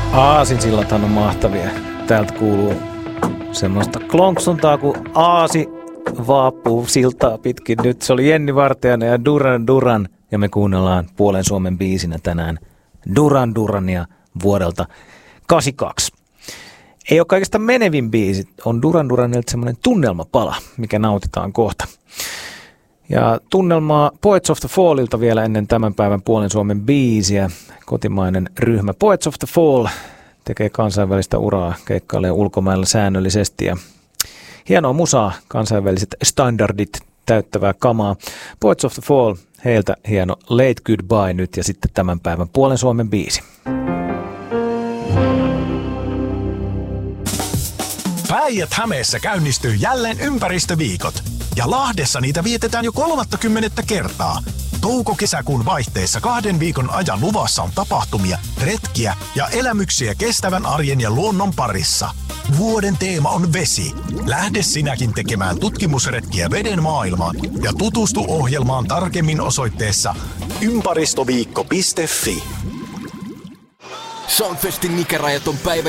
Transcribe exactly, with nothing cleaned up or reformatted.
Aasinsillathan on mahtavia. Täältä kuuluu semmoista klonksuntaa, kun aasi vaapuu siltaa pitkin. Nyt se oli Jenni Vartiainen ja Duran Duran. Ja me kuunnellaan puolen Suomen biisinä tänään Duran Durania vuodelta kahdeksankymmentäkaksi. Ei ole kaikista menevin biisi. On Duran Duranilta semmoinen tunnelmapala, mikä nautitaan kohta. Ja tunnelmaa Poets of the Fallilta vielä ennen tämän päivän puolen Suomen biisiä. Kotimainen ryhmä Poets of the Fall tekee kansainvälistä uraa, keikkailee ulkomailla säännöllisesti ja hienoa musaa, kansainväliset standardit täyttävää kamaa. Poets of the Fall, heiltä hieno Late Goodbye nyt ja sitten tämän päivän puolen Suomen biisi. Päijät-Hämeessä käynnistyy jälleen ympäristöviikot. Ja Lahdessa niitä vietetään jo kolmattakymmenettä kertaa. Touko-kesäkuun vaihteessa kahden viikon ajan luvassa on tapahtumia, retkiä ja elämyksiä kestävän arjen ja luonnon parissa. Vuoden teema on vesi. Lähde sinäkin tekemään tutkimusretkiä veden maailmaan ja tutustu ohjelmaan tarkemmin osoitteessa ympäristöviikko piste fi. Soundfestin ikärajat on päivän